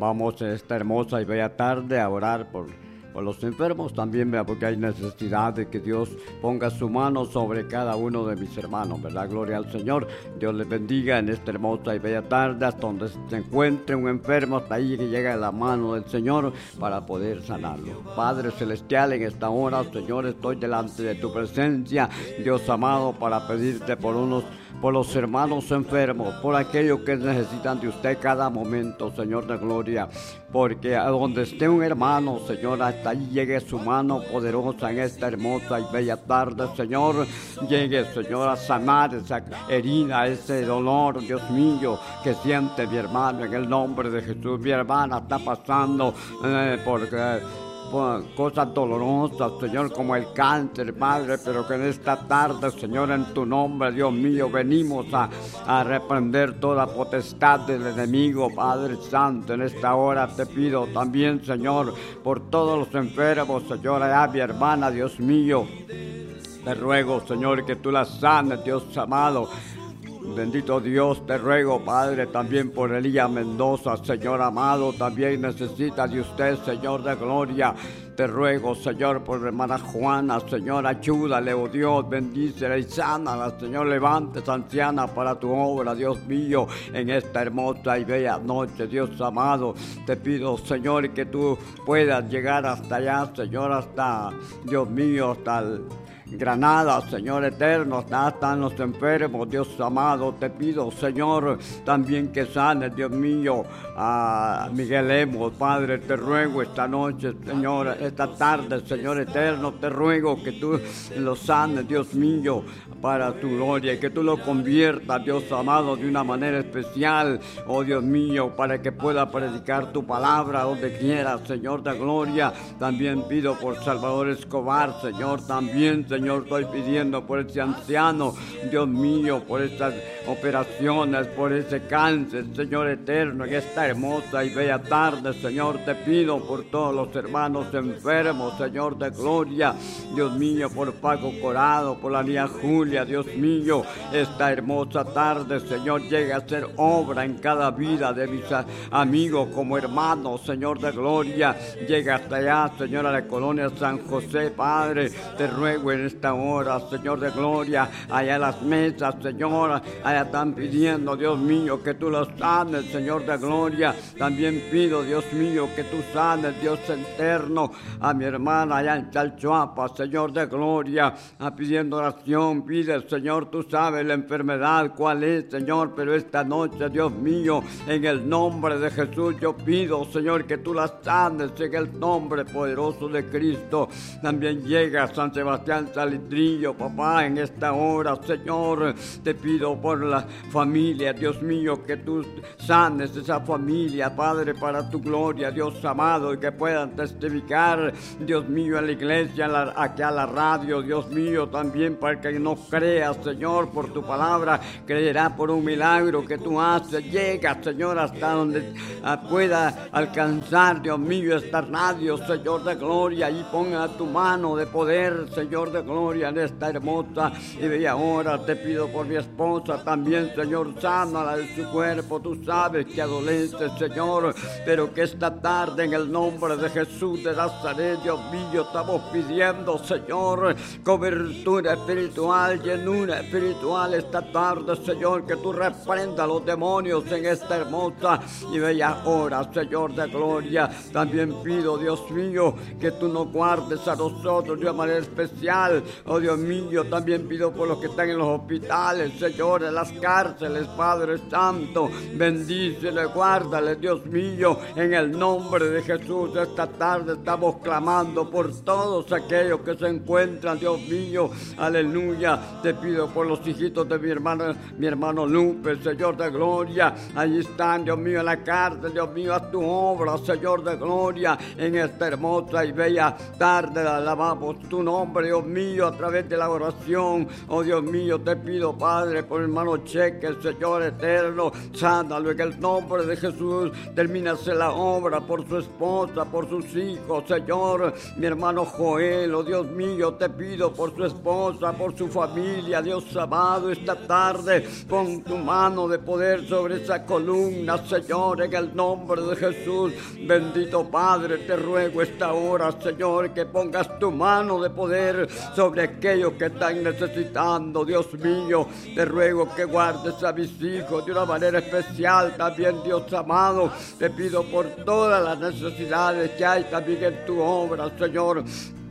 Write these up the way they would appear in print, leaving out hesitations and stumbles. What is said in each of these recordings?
Vamos en esta hermosa y bella tarde a orar por los enfermos también, ¿verdad? Porque hay necesidad de que Dios ponga su mano sobre cada uno de mis hermanos, ¿verdad? Gloria al Señor. Dios les bendiga en esta hermosa y bella tarde, hasta donde se encuentre un enfermo, hasta ahí que llega la mano del Señor para poder sanarlo. Padre Celestial, en esta hora, Señor, estoy delante de tu presencia, Dios amado, para pedirte por los hermanos enfermos, por aquellos que necesitan de usted cada momento, Señor de gloria, porque a donde esté un hermano, Señor, hasta allí llegue su mano poderosa en esta hermosa y bella tarde, Señor, llegue, Señor, a sanar esa herida, ese dolor, Dios mío, que siente mi hermano en el nombre de Jesús. Mi hermana está pasando por cosas dolorosas, Señor, como el cáncer, Padre, pero que en esta tarde, Señor, en tu nombre, Dios mío, venimos a reprender toda potestad del enemigo, Padre Santo. En esta hora te pido también, Señor, por todos los enfermos, Señor, allá mi hermana, Dios mío, te ruego, Señor, que tú la sanes, Dios amado. Bendito Dios, te ruego, Padre, también por Elías Mendoza, Señor amado, también necesita de usted, Señor de gloria. Te ruego, Señor, por hermana Juana, Señor, ayúdale, oh Dios, bendícela y sánala, Señor, levante esa anciana para tu obra, Dios mío, en esta hermosa y bella noche, Dios amado. Te pido, Señor, que tú puedas llegar hasta allá, Señor, hasta, Dios mío, hasta el Granada, Señor eterno, están los enfermos, Dios amado. Te pido, Señor, también que sanes, Dios mío, a Miguel Lemos, Padre. Te ruego esta noche, Señor, esta tarde, Señor eterno, te ruego que tú lo sanes, Dios mío, para tu gloria, y que tú lo conviertas, Dios amado, de una manera especial, oh Dios mío, para que pueda predicar tu palabra donde quiera, Señor de gloria. También pido por Salvador Escobar, Señor, también, Señor, estoy pidiendo por ese anciano, Dios mío, por estas operaciones, por ese cáncer, Señor eterno, en esta hermosa y bella tarde, Señor, te pido por todos los hermanos enfermos, Señor de gloria, Dios mío, por Paco Corado, por la niña Julia, Dios mío, esta hermosa tarde, Señor, llega a ser obra en cada vida de mis amigos como hermanos, Señor de gloria, llega hasta allá, Señor, a la colonia San José, Padre, te ruego en esta hora, Señor de gloria, allá las mesas, Señor, allá están pidiendo, Dios mío, que tú los sanes, Señor de gloria. También pido, Dios mío, que tú sanes, Dios eterno, a mi hermana allá en Chalchuapa, Señor de gloria, pidiendo oración. Pide, Señor, tú sabes la enfermedad, cuál es, Señor, pero esta noche, Dios mío, en el nombre de Jesús, yo pido, Señor, que tú las sanes en el nombre poderoso de Cristo. También llega San Sebastián Salitrillo, papá, en esta hora, Señor, te pido por la familia, Dios mío, que tú sanes esa familia, Padre, para tu gloria, Dios amado, y que puedan testificar, Dios mío, en la iglesia, aquí a la radio, Dios mío, también para que no crea, Señor, por tu palabra, creerá por un milagro que tú haces. Llega, Señor, hasta donde pueda alcanzar, Dios mío, esta radio, Señor de gloria, y ponga tu mano de poder, Señor de gloria, en esta hermosa y bella hora. Te pido por mi esposa también, Señor, sánala de su cuerpo. Tú sabes que adolece, Señor, pero que esta tarde, en el nombre de Jesús de Nazaret, Dios mío, estamos pidiendo, Señor, cobertura espiritual, llenura espiritual esta tarde, Señor, que tú reprendas los demonios en esta hermosa y bella hora, Señor de gloria. También pido, Dios mío, que tú nos guardes a nosotros de una manera especial, oh Dios mío. También pido por los que están en los hospitales, Señor, en las cárceles, Padre Santo, bendícele, guárdale, Dios mío, en el nombre de Jesús. Esta tarde estamos clamando por todos aquellos que se encuentran, Dios mío, aleluya. Te pido por los hijitos de mi hermano Lupe, Señor de gloria, allí están, Dios mío, en la cárcel, Dios mío, a tu obra, Señor de gloria, en esta hermosa y bella tarde alabamos tu nombre, Dios mío. mío, a través de la oración. Oh Dios mío, te pido, Padre, por el hermano Cheque, Señor eterno, sánalo en el nombre de Jesús. Termínase la obra por su esposa, por sus hijos, Señor. Mi hermano Joel, oh Dios mío, te pido por su esposa, por su familia, Dios amado, esta tarde, pon tu mano de poder sobre esa columna, Señor, en el nombre de Jesús. Bendito Padre, te ruego esta hora, Señor, que pongas tu mano de poder sobre aquellos que están necesitando, Dios mío. Te ruego que guardes a mis hijos de una manera especial también, Dios amado. Te pido por todas las necesidades que hay también en tu obra, Señor.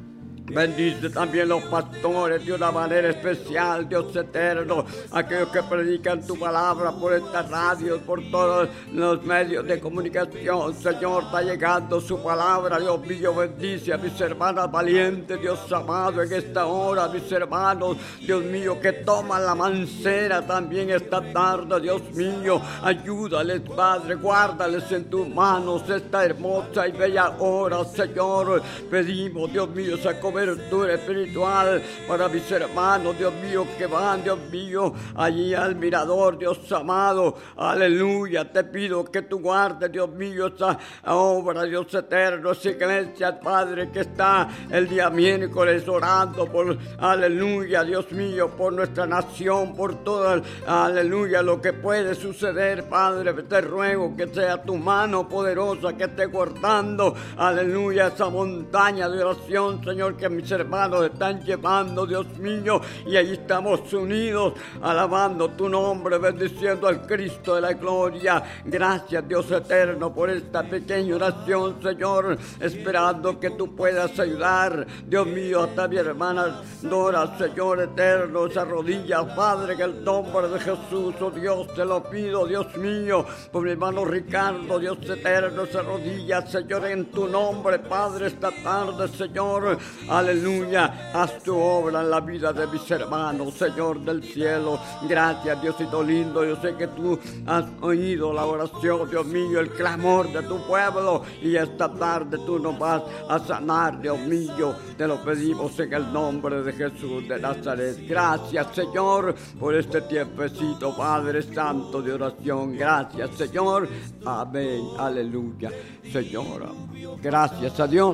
Bendice también los pastores de una manera especial, Dios eterno, aquellos que predican tu palabra por esta radio, por todos los medios de comunicación. Señor, está llegando su palabra, Dios mío, bendice a mis hermanas valientes, Dios amado, en esta hora, mis hermanos, Dios mío, que toman la mancera también esta tarde, Dios mío, ayúdales, Padre, guárdales en tus manos esta hermosa y bella hora, Señor. Pedimos, Dios mío, esa cobertura espiritual para mis hermanos, Dios mío, que van, Dios mío, allí al mirador, Dios amado, aleluya. Te pido que tú guardes, Dios mío, esa obra, Dios eterno, esa iglesia, Padre, que está el día miércoles orando por, aleluya, Dios mío, por nuestra nación, por todo, aleluya, lo que puede suceder, Padre. Te ruego que sea tu mano poderosa que esté guardando, aleluya, esa montaña de oración, Señor, que mis hermanos están llevando, Dios mío, y allí estamos unidos, alabando tu nombre, bendiciendo al Cristo de la gloria. Gracias, Dios eterno, por esta pequeña oración, Señor, esperando que tú puedas ayudar, Dios mío, hasta mi hermana Dora, Señor eterno, esa rodilla, Padre, en el nombre de Jesús, oh Dios, te lo pido, Dios mío, por mi hermano Ricardo, Dios eterno, esa rodilla, Señor, en tu nombre, Padre, esta tarde, Señor, aleluya, haz tu obra en la vida de mis hermanos, Señor del cielo. Gracias, Diosito lindo. Yo sé que tú has oído la oración, Dios mío, el clamor de tu pueblo, y esta tarde tú nos vas a sanar, Dios mío. Te lo pedimos en el nombre de Jesús de Nazaret. Gracias, Señor, por este tiempecito, Padre Santo, de oración. Gracias, Señor. Amén. Aleluya. Señor, gracias a Dios.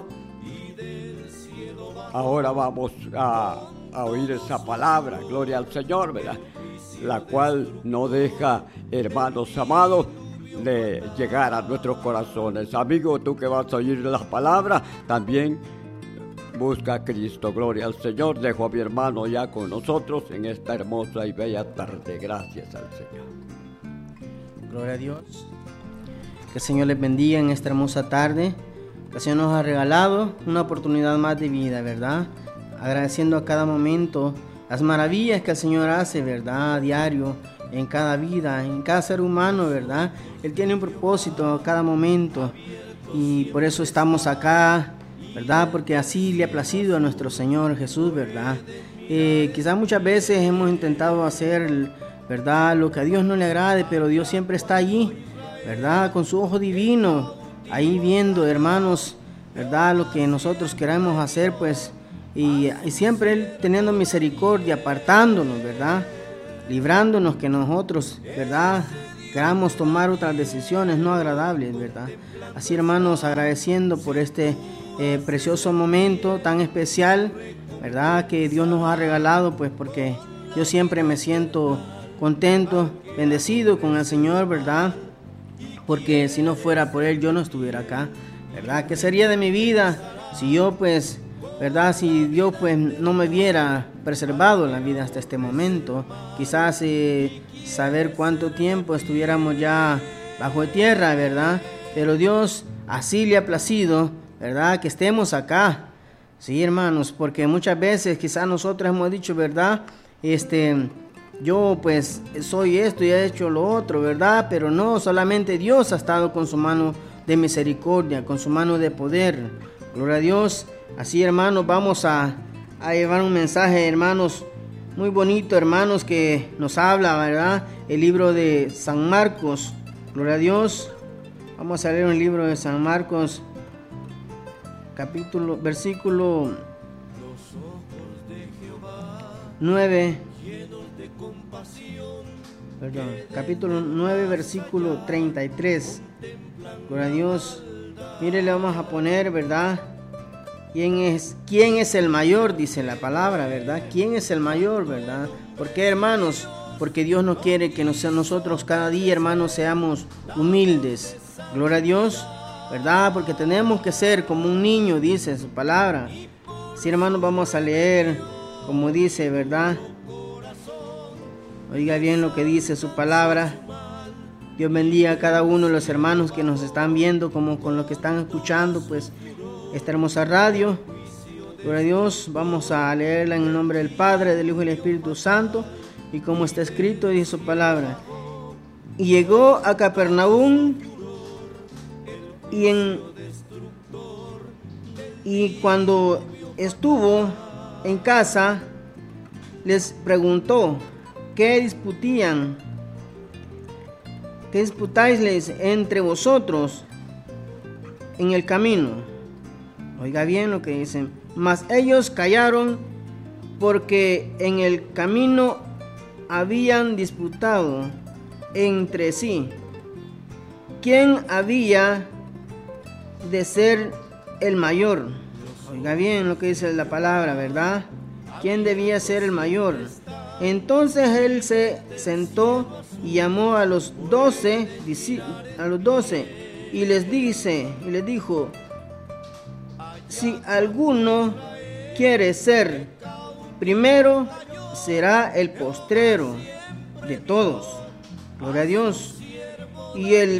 Ahora vamos a oír esa palabra, gloria al Señor, ¿verdad? La cual no deja, hermanos amados, de llegar a nuestros corazones. Amigo, tú que vas a oír las palabras, también busca a Cristo, gloria al Señor. Dejo a mi hermano ya con nosotros en esta hermosa y bella tarde. Gracias al Señor. Gloria a Dios. Que el Señor les bendiga en esta hermosa tarde. El Señor nos ha regalado una oportunidad más de vida, ¿verdad? Agradeciendo a cada momento las maravillas que el Señor hace, ¿verdad? A diario, en cada vida, en cada ser humano, ¿verdad? Él tiene un propósito a cada momento y por eso estamos acá, ¿verdad? Porque así le ha placido a nuestro Señor Jesús, ¿verdad? Quizás muchas veces hemos intentado hacer, ¿verdad?, lo que a Dios no le agrade, pero Dios siempre está allí, ¿verdad? Con su ojo divino, ahí viendo, hermanos, ¿verdad?, lo que nosotros queremos hacer, pues, y siempre Él teniendo misericordia, apartándonos, ¿verdad?, librándonos que nosotros, ¿verdad?, queramos tomar otras decisiones no agradables, ¿verdad? Así, hermanos, agradeciendo por este precioso momento tan especial, ¿verdad?, que Dios nos ha regalado, pues, porque yo siempre me siento contento, bendecido con el Señor, ¿verdad?, porque si no fuera por Él yo no estuviera acá, ¿verdad? ¿Qué sería de mi vida si yo, pues, ¿verdad?, si Dios, pues, no me hubiera preservado la vida hasta este momento? Quizás saber cuánto tiempo estuviéramos ya bajo tierra, ¿verdad? Pero Dios así le ha placido, ¿verdad?, que estemos acá. Sí, hermanos, porque muchas veces quizás nosotros hemos dicho, ¿verdad?, yo pues soy esto y he hecho lo otro, ¿verdad? Pero no, solamente Dios ha estado con su mano de misericordia, con su mano de poder. Gloria a Dios. Así, hermanos, vamos a llevar un mensaje, hermanos, muy bonito, hermanos, que nos habla, ¿verdad?, el libro de San Marcos. Gloria a Dios. Vamos a leer un libro de San Marcos, versículo 9, capítulo 9, versículo 33. Gloria a Dios. Mire, le vamos a poner, ¿verdad? ¿Quién es el mayor? Dice la palabra, ¿verdad? ¿Quién es el mayor, verdad? ¿Por qué, hermanos? Porque Dios no quiere que nosotros cada día, hermanos, seamos humildes. Gloria a Dios, ¿verdad? Porque tenemos que ser como un niño, dice su palabra. Sí, hermanos, vamos a leer como dice, ¿verdad? Oiga bien lo que dice su palabra. Dios bendiga a cada uno de los hermanos que nos están viendo, como con los que están escuchando, pues, esta hermosa radio. Gloria a Dios. Vamos a leerla en el nombre del Padre, del Hijo y del Espíritu Santo. Y como está escrito, dice su palabra. Y llegó a Capernaum, y cuando estuvo en casa, les preguntó: ¿qué disputáis entre vosotros en el camino? Oiga bien lo que dicen. Mas ellos callaron, porque en el camino habían disputado entre sí quién había de ser el mayor. Oiga bien lo que dice la palabra, ¿verdad? ¿Quién debía ser el mayor? Entonces él se sentó y llamó a los 12 y les dijo: si alguno quiere ser primero, será el postrero de todos. Gloria a Dios. Y el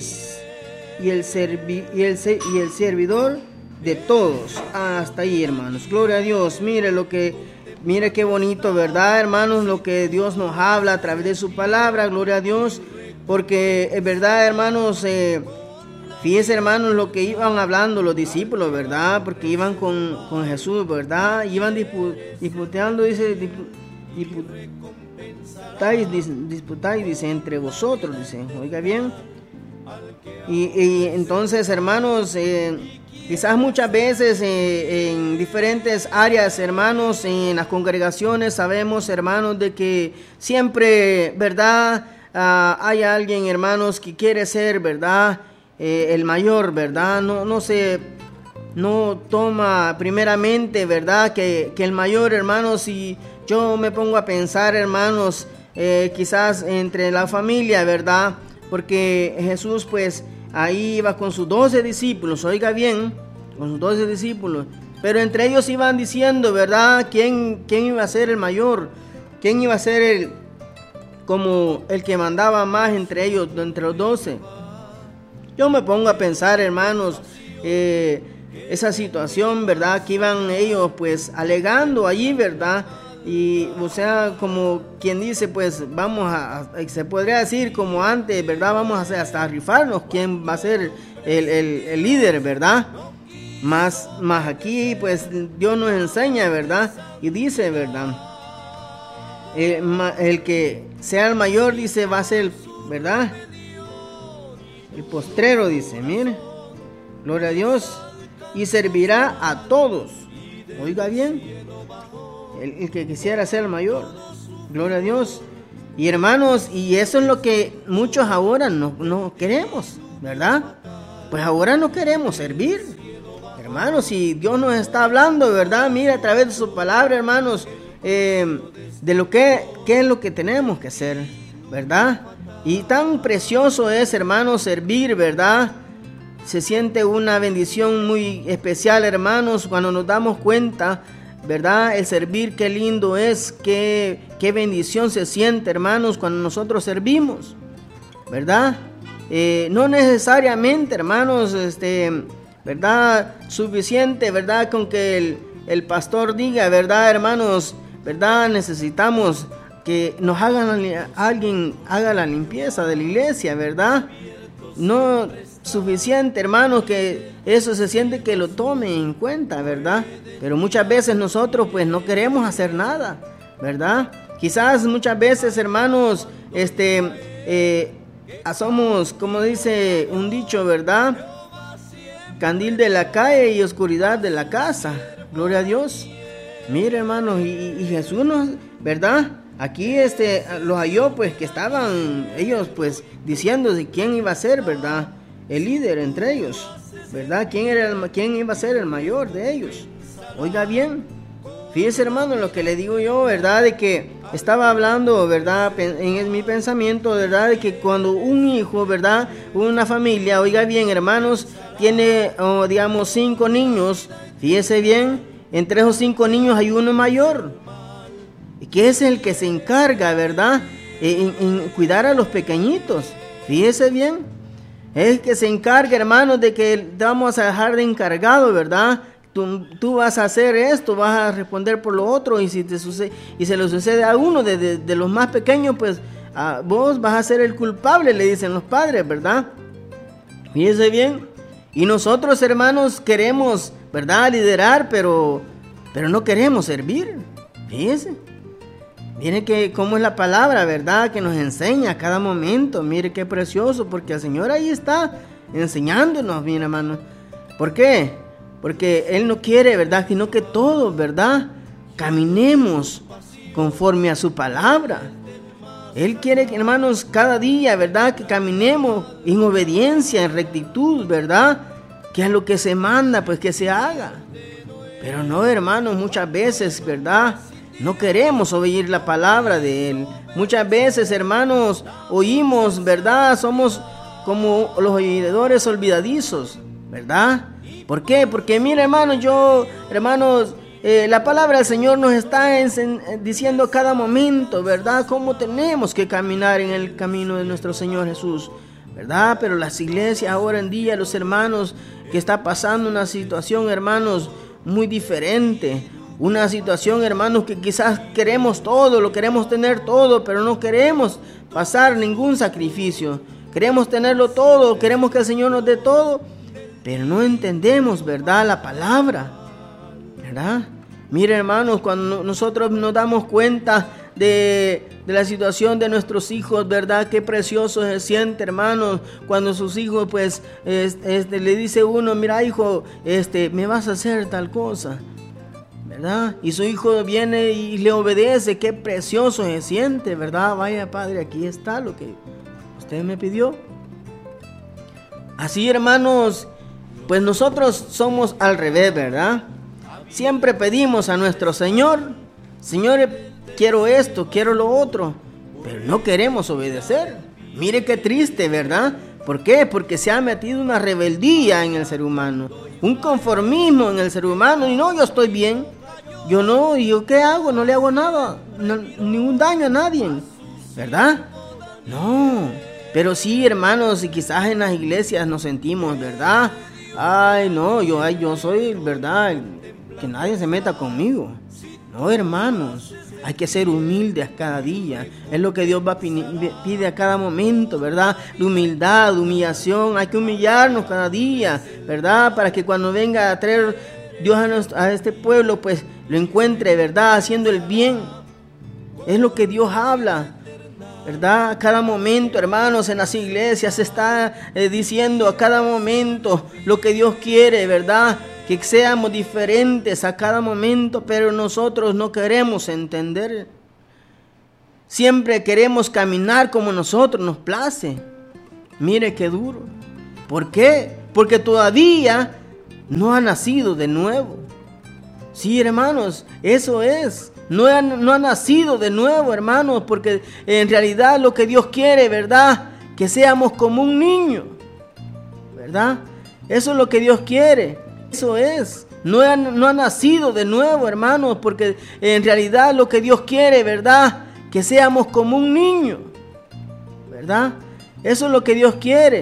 servidor de todos. Hasta ahí, hermanos. Gloria a Dios. Mire qué bonito, ¿verdad, hermanos? Lo que Dios nos habla a través de su palabra. Gloria a Dios. Porque es verdad, hermanos, fíjense, hermanos, lo que iban hablando los discípulos, ¿verdad? Porque iban con Jesús, ¿verdad? Iban disputando, disputáis, dice, entre vosotros, dice. Oiga bien. Y entonces, hermanos, quizás muchas veces en diferentes áreas, hermanos, en las congregaciones, sabemos, hermanos, de que siempre, ¿verdad? Hay alguien, hermanos, que quiere ser, ¿verdad? El mayor, ¿verdad? No toma primeramente, ¿verdad? Que el mayor, hermanos, si yo me pongo a pensar, hermanos, quizás entre la familia, ¿verdad? Porque Jesús, pues, ahí iba con sus 12 discípulos, oiga bien, con sus 12 discípulos, pero entre ellos iban diciendo, ¿verdad? ¿Quién iba a ser el mayor? ¿Quién iba a ser como el que mandaba más entre ellos, entre los 12? Yo me pongo a pensar, hermanos, esa situación, ¿verdad? Que iban ellos, pues, alegando allí, ¿verdad? Y, o sea, como quien dice, pues, se podría decir como antes, ¿verdad? Vamos a hacer hasta rifarnos quién va a ser el líder, ¿verdad? Más aquí, pues, Dios nos enseña, ¿verdad? Y dice, ¿verdad? El que sea el mayor, dice, va a ser, ¿verdad? El postrero, dice, mire, gloria a Dios, y servirá a todos. Oiga bien, el que quisiera ser el mayor, gloria a Dios. Y hermanos, y eso es lo que muchos ahora no queremos, ¿verdad? Pues ahora no queremos servir. Hermanos, si Dios nos está hablando, ¿verdad? Mira, a través de su palabra, hermanos, de lo qué es lo que tenemos que hacer, ¿verdad? Y tan precioso es, hermanos, servir, ¿verdad? Se siente una bendición muy especial, hermanos, cuando nos damos cuenta, ¿verdad? El servir, qué lindo es, qué bendición se siente, hermanos, cuando nosotros servimos, ¿verdad? No necesariamente, hermanos, ¿verdad? Suficiente, ¿verdad? Con que el pastor diga, ¿verdad, hermanos? ¿Verdad? Necesitamos que nos alguien haga la limpieza de la iglesia, ¿verdad? No suficiente, hermanos, que eso se siente que lo tomen en cuenta, ¿verdad? Pero muchas veces nosotros pues no queremos hacer nada, ¿verdad? Quizás muchas veces, hermanos, somos, como dice un dicho, ¿verdad? Candil de la calle y oscuridad de la casa. Gloria a Dios. Mire, hermanos, y Jesús nos, ¿verdad? Aquí los halló pues que estaban ellos pues diciendo de quién iba a ser, ¿verdad? El líder entre ellos, ¿verdad? ¿Quién iba a ser el mayor de ellos? Oiga bien, fíjese hermano lo que le digo yo, ¿verdad? De que estaba hablando, ¿verdad? En mi pensamiento, ¿verdad? De que cuando un hijo, ¿verdad? Una familia, oiga bien hermanos, tiene, digamos, 5 niños, fíjese bien, entre esos 5 niños hay uno mayor, que es el que se encarga, ¿verdad? En cuidar a los pequeñitos, fíjese bien, es el que se encarga, hermanos, de que vamos a dejar de encargado, ¿verdad? Tú vas a hacer esto, vas a responder por lo otro, y si se le sucede a uno de los más pequeños, pues vos vas a ser el culpable, le dicen los padres, ¿verdad? Fíjese bien. Y nosotros, hermanos, queremos, ¿verdad?, liderar, pero no queremos servir. Fíjese. Mire que cómo es la palabra, ¿verdad?, que nos enseña a cada momento. Mire qué precioso, porque el Señor ahí está enseñándonos, bien hermano. ¿Por qué? Porque Él no quiere, ¿verdad?, sino que todos, ¿verdad?, caminemos conforme a su palabra. Él quiere que, hermanos, cada día, ¿verdad?, que caminemos en obediencia, en rectitud, ¿verdad?, que es lo que se manda, pues que se haga. Pero no, hermanos, muchas veces, ¿verdad?, no queremos oír la palabra de Él. Muchas veces, hermanos, oímos, ¿verdad?, somos como los oidores olvidadizos, ¿verdad? ¿Por qué? Porque mira, hermanos, la palabra del Señor nos está diciendo cada momento, ¿verdad?, cómo tenemos que caminar en el camino de nuestro Señor Jesús, ¿verdad? Pero las iglesias ahora en día, los hermanos, que está pasando una situación, hermanos, muy diferente. Una situación, hermanos, que quizás queremos todo, lo queremos tener todo, pero no queremos pasar ningún sacrificio. Queremos tenerlo todo, queremos que el Señor nos dé todo, pero no entendemos, ¿verdad?, la palabra, ¿verdad? Mire, hermanos, cuando nosotros nos damos cuenta de la situación de nuestros hijos, ¿verdad?, qué precioso se siente, hermanos, cuando sus hijos, pues, le dice uno, mira, hijo, me vas a hacer tal cosa, ¿verdad? Y su hijo viene y le obedece, qué precioso se siente, ¿verdad? Vaya, padre, aquí está lo que usted me pidió. Así, hermanos, pues nosotros somos al revés, ¿verdad? Siempre pedimos a nuestro Señor, Señor, quiero esto, quiero lo otro, pero no queremos obedecer. Mire qué triste, ¿verdad? ¿Por qué? Porque se ha metido una rebeldía en el ser humano, un conformismo en el ser humano, y no, yo estoy bien, ¿yo qué hago? No le hago nada, ningún daño a nadie, ¿verdad? No, pero sí, hermanos, y quizás en las iglesias nos sentimos, ¿verdad? Ay, no, yo soy, ¿verdad?, que nadie se meta conmigo. No, hermanos, hay que ser humildes cada día. Es lo que Dios pide a cada momento, ¿verdad? La humildad, la humillación. Hay que humillarnos cada día, ¿verdad? Para que cuando venga a traer Dios a este pueblo, pues lo encuentre, ¿verdad?, haciendo el bien. Es lo que Dios habla, ¿verdad? A cada momento, hermanos, en las iglesias se está diciendo a cada momento lo que Dios quiere, ¿verdad? Que seamos diferentes a cada momento, pero nosotros no queremos entender. Siempre queremos caminar como nosotros nos place. Mire qué duro. ¿Por qué? Porque todavía no ha nacido de nuevo. Sí, hermanos, eso es. No ha nacido de nuevo, hermanos, porque en realidad lo que Dios quiere, ¿verdad?, que seamos como un niño, ¿verdad? Eso es lo que Dios quiere. Eso es. No ha nacido de nuevo, hermanos, porque en realidad lo que Dios quiere, ¿verdad?, que seamos como un niño, ¿verdad? Eso es lo que Dios quiere.